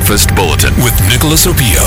Breakfast Bulletin with Nicholas Opio.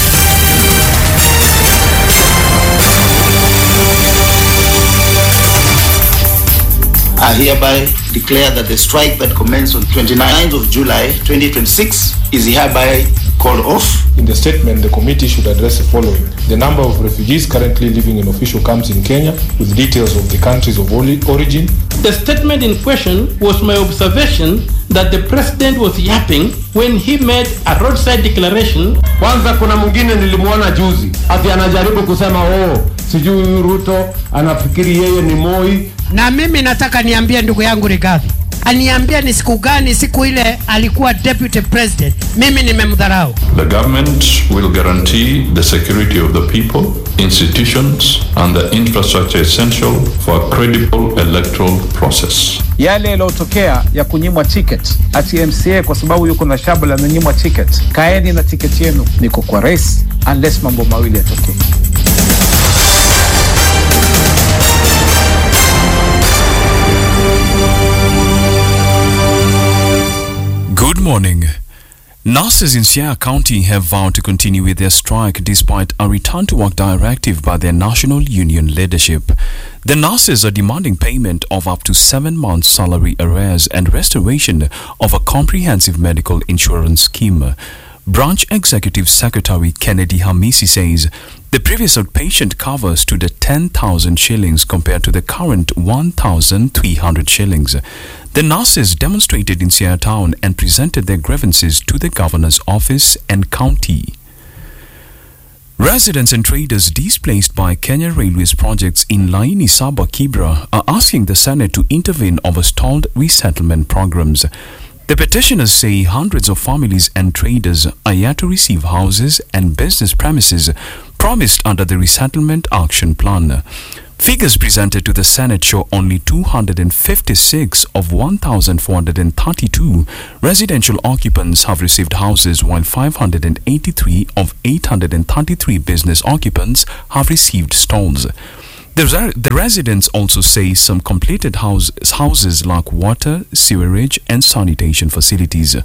I hereby declare that the strike that commenced on 29th of July 2026 is hereby called off. In the statement, the committee should address the following: the number of refugees currently living in official camps in Kenya, with details of the countries of origin. The statement in question was my observation that the president was yapping when he made a roadside declaration. Kwanza kuna mwingine nilimuona juzi ati anajaribu kusema sijui Ruto anafikiri yeye ni Moi. Na mimi nataka niambie ndugu yangu Rigathi, aniambia ni siku gani siku ile alikuwa deputy president mimi nimemdharau. The government will guarantee the security of the people, institutions and the infrastructure essential for a credible electoral process. Yale yalotokea ya kunyimwa ticket ati MCA kwa sababu yuko na shamba la kunyimwa ticket, kaeni na ticket yenu, niko kwa race unless mambo mawili yatokee. Good morning. Nurses in Siaya County have vowed to continue with their strike despite a return-to-work directive by their national union leadership. The nurses are demanding payment of up to 7 months' salary arrears and restoration of a comprehensive medical insurance scheme. Branch Executive Secretary Kennedy Hamisi says the previous outpatient cover stood at 10,000 shillings compared to the current 1,300 shillings. The nurses demonstrated in Siaya Town and presented their grievances to the governor's office and county. Residents and traders displaced by Kenya Railways projects in Laini, Saba, Kibra are asking the Senate to intervene over stalled resettlement programs. The petitioners say hundreds of families and traders are yet to receive houses and business premises promised under the Resettlement Action Plan. Figures presented to the Senate show only 256 of 1,432 residential occupants have received houses, while 583 of 833 business occupants have received stalls. The residents also say some completed houses lack water, sewerage and sanitation facilities.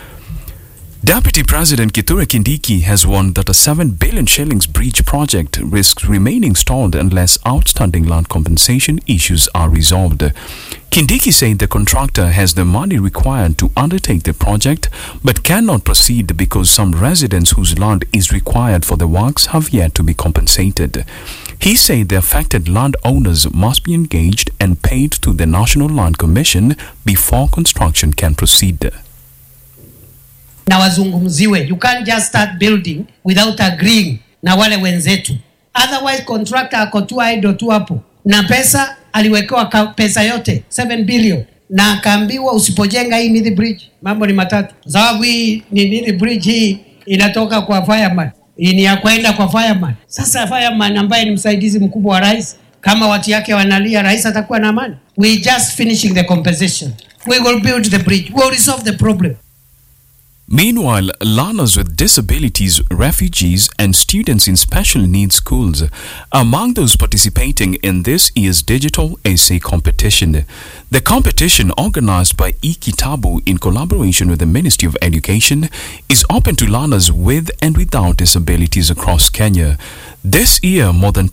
Deputy President Kithure Kindiki has warned that a 7 billion shillings bridge project risks remaining stalled unless outstanding land compensation issues are resolved. Kindiki said the contractor has the money required to undertake the project but cannot proceed because some residents whose land is required for the works have yet to be compensated. He said the affected landowners must be engaged and paid to the National Land Commission before construction can proceed. Na wazungumziwe. You can't just start building without agreeing na wale wenzetu. Otherwise contractor ako tu idle tu hapo. Na pesa aliwekewa pesa yote 7 billion. Na akaambiwa usipojenga hii Nithi Bridge. Mambo ni matatu. Sababu hii ni Nithi Bridge hii inatoka kwa fireman. Hii ni ya kwenda kwa fireman. Sasa fireman ambaye ni msaidizi mkubwa wa rais, kama watu yake wanalia, rais atakuwa na amani? We just finishing the compensation. We will build the bridge. We will resolve the problem. Meanwhile, learners with disabilities, refugees and students in special needs schools are among those participating in this year's digital essay competition. The competition, organized by eKitabu in collaboration with the Ministry of Education, is open to learners with and without disabilities across Kenya. This year, more than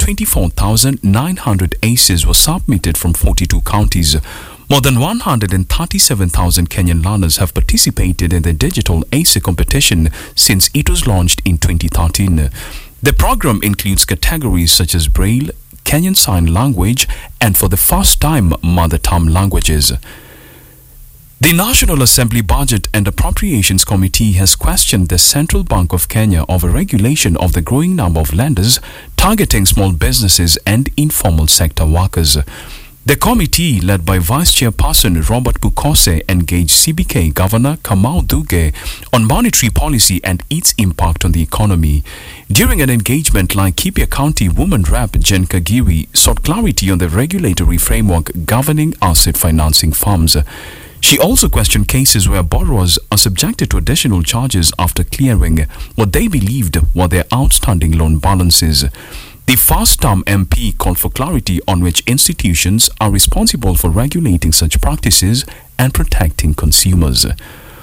24,900 essays were submitted from 42 counties. More than 137,000 Kenyan learners have participated in the digital essay competition since it was launched in 2013. The program includes categories such as Braille, Kenyan Sign Language, and for the first time, Mother Tongue languages. The National Assembly Budget and Appropriations Committee has questioned the Central Bank of Kenya over regulation of the growing number of lenders targeting small businesses and informal sector workers. The committee, led by Vice Chairperson Robert Bukose, engaged CBK Governor Kamau Duge on monetary policy and its impact on the economy. During an engagement, Laikipia County Woman Rep Jen Kagiri sought clarity on the regulatory framework governing asset financing firms. She also questioned cases where borrowers are subjected to additional charges after clearing what they believed were their outstanding loan balances. The first-term MP called for clarity on which institutions are responsible for regulating such practices and protecting consumers.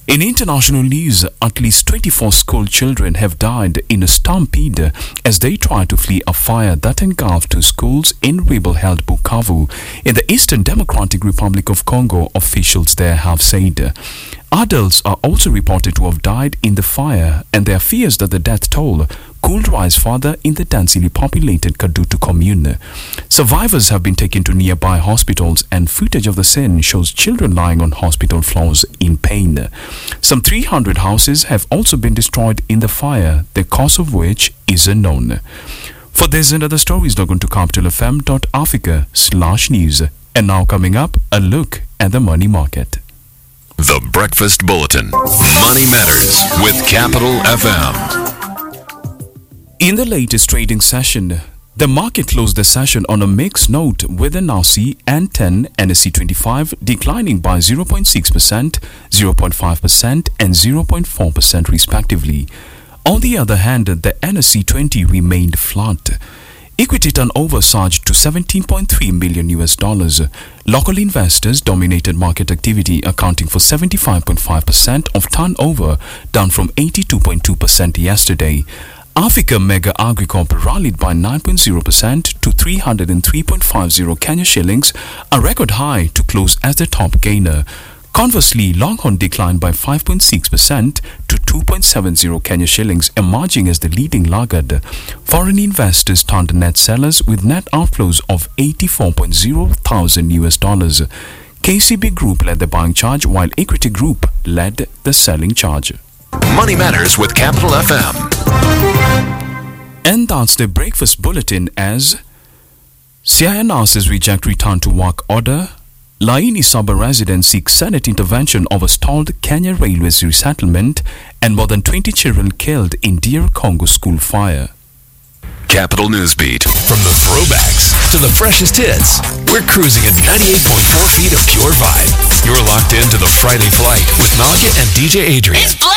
In international news, at least 24 school children have died in a stampede as they try to flee a fire that engulfed 2 schools in rebel-held Bukavu in the Eastern Democratic Republic of Congo, officials there have said. Adults are also reported to have died in the fire, and there are fears that the death toll could rise further in the densely populated Kadutu commune. Survivors have been taken to nearby hospitals, and footage of the scene shows children lying on hospital floors in pain. Some 300 houses have also been destroyed in the fire, the cause of which is unknown. For this and other stories, log on to capitalfm.africa/news. And now coming up, a look at the money market. The Breakfast Bulletin. Money Matters with Capital FM. In the latest trading session, the market closed the session on a mixed note, with the NASI and 10 NSE 25 declining by 0.6%, 0.5% and 0.4% respectively. On the other hand, the NSE 20 remained flat. Equity turnover surged to $17.3 million. Local investors dominated market activity, accounting for 75.5% of turnover, down from 82.2% yesterday. Africa Mega Agricorp rallied by 9.0% to 303.50 Kenya shillings, a record high, to close as the top gainer. Conversely, Longhorn declined by 5.6% to 2.70 Kenya shillings, emerging as the leading laggard. Foreign investors turned net sellers with net outflows of $84.0 thousand. KCB Group led the buying charge, while Equity Group led the selling charge. Money Matters with Capital FM. And that's the breakfast bulletin. As CINR's reject return to work order, Laini Saba residents seek Senate intervention over stalled Kenya Railways resettlement, and more than 20 children killed in DR Congo school fire. Capital Newsbeat. From the throwbacks to the freshest hits, we're cruising at 98.4 feet of pure vibe. You're locked into the Friday Flight with Nadia and DJ Adrian.